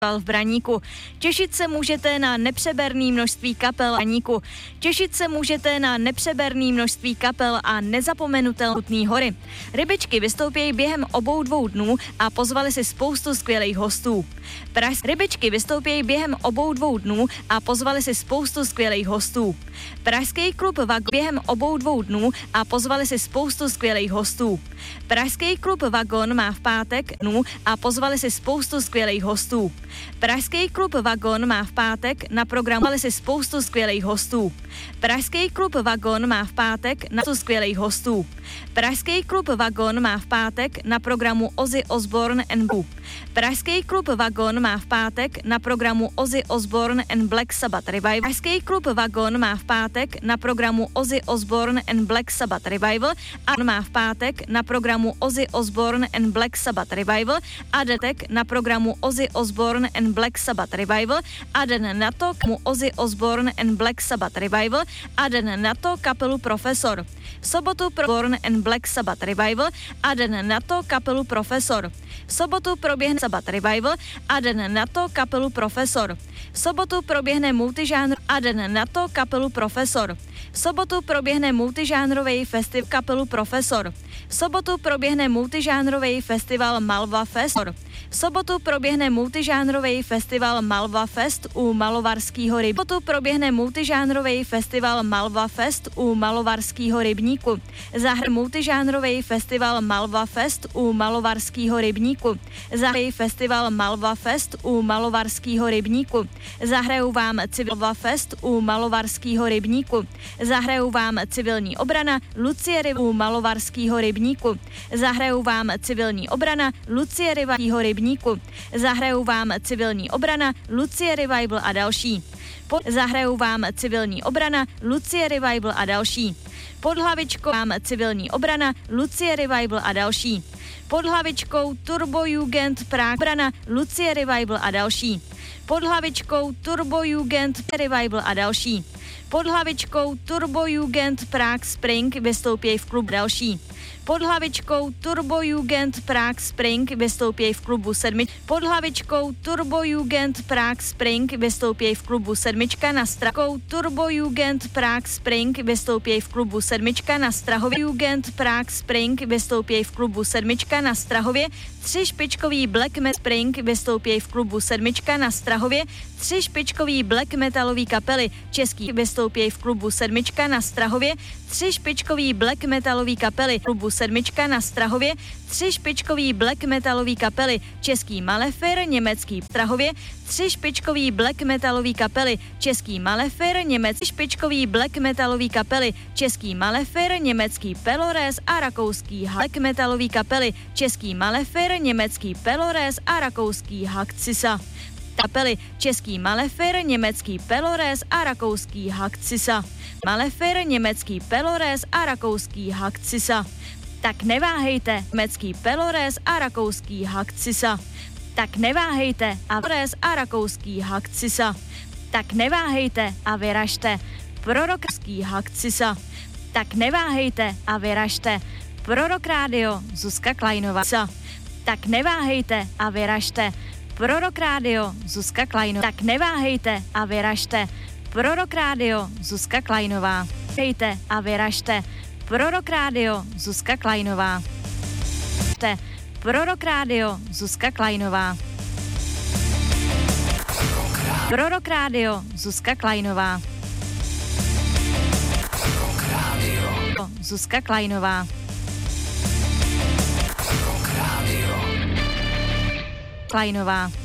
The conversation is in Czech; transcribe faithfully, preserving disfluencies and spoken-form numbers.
v Braníku. Těšit se můžete na nepřeberný množství kapel Braníku. Těšit se můžete na nepřeberný množství kapel a nezapomenutelné hory. Rybičky vystoupí během obou dvou dnů a pozvali si spoustu skvělých hostů. Pražské rybičky vystoupí během obou dvou dnů a pozvali si spoustu skvělých hostů. Pražský klub Vagon během obou dvou dnů a pozvali si spoustu skvělých hostů. Pražský klub Vagon má v pátek dnů a pozvali si spoustu skvělých hostů. Pražský klub Vagon má v pátek na programu si spoustu skvělých hostů. Pražský klub Vagon má v pátek na spoustu skvělých hostů. Pražský klub Vagon má v pátek na programu Ozzy Osbourne and Blue. Pražský klub Vagon má v pátek na programu Ozzy Osbourne and Black Sabbath Revival. Pražský klub Vagon má v pátek na programu Ozzy Osbourne and Black Sabbath Revival a má v pátek na programu Ozzy Osbourne and Black Sabbath Revival a detek na programu Ozzy Osbourne and Black Sabbath Revival a den na to mu Ozzy Osbourne and Black Sabbath Revival a den na to kapelu Profesor. V sobotu pro Osbourne and Black Sabbath Revival a den na to kapelu Profesor. V sobotu proběhne Sabbath Revival a den na to kapelu Profesor. V sobotu proběhne multižánr a den na to kapelu Profesor. V sobotu proběhne multižánrový festival kapelu Profesor. V sobotu proběhne multižánrový festival Malva Fest. V sobotu proběhne multižánrový festival Malva Fest u Malovarského rybníku. V sobotu proběhne multižánrový festival Malva Fest u Malovarského rybníku. Zahraj multižánrový festival Malva Fest u Malovarského rybníku. Zahraj festival Malva Fest u Malovarského rybníku. Zahrajou vám Civilva Fest u Malovarského rybníku. Zahrajou vám civilní obrana Lucie Riva u Malovarského rybníku. Zahrajou vám civilní obrana Lucie Riva rybníku. Zahrajou vám civilní obrana Lucie Revival a další. Pod zahrajou vám civilní obrana Lucie Revival a další. Pod hlavičkou vám civilní obrana Lucie Revival a další. Pod hlavičkou Turbo Jugend Prague obrana Lucie Revival a další. Pod hlavičkou Turbo Jugend Revival a další. Pod hlavičkou Turbo Jugend Prague Spring vystoupí v klubu další. Pod hlavičkou Turbo Jugend Prague Spring vystoupí v klubu sedmička. Pod hlavičkou Turbo Jugend Prague Spring vystoupí v klubu sedmička na Strakou. Turbo Jugend Prague Spring vystoupí v klubu sedmička na Strahově. Jugend Prague Spring vystoupí v klubu sedmička na Strahově. Tři špičkový black metal Spring vystoupí v klubu sedmička na Strahově. Tři špičkový black metalový kapely český vystoupí v klubu sedmička na Strahově. Tři špičkový black metalový kapely klubu sedmička na Strahově. Tři špičkový black metalový kapely český Malefer, německý Strahově. Tři špičkový black metalový kapely český Malefer, německý špičkový black metalový kapely český Malefer, německý Pelores a rakouský black metalový kapely český Malefer, německý Pelores a rakouský Hakcisa. Kapely český Malefer, německý Pelores a rakouský Hakcisa. Malefer, německý Pelores a rakouský Hakcisa. Tak neváhejte, německý Pelores a rakouský Hakcisa. Tak neváhejte a Pelores a rakouský Hakcisa. Tak neváhejte a vyražte prorokský Hakcisa. Tak neváhejte a vyražte Prorok Rádio Zuzka Klajnová. Tak neváhejte a vyražte Prorok Rádio Zuzka Klajnová. Tak neváhejte a vyražte Prorok Rádio Zuzka Klajnová. Hejte a vyražte Prorok Rádio Zuzka Klajnová. Prorok Rádio Zuzka Klajnová. Prorok Rádio Zuzka Klajnová. Zuzka Klajnová. Klajnová.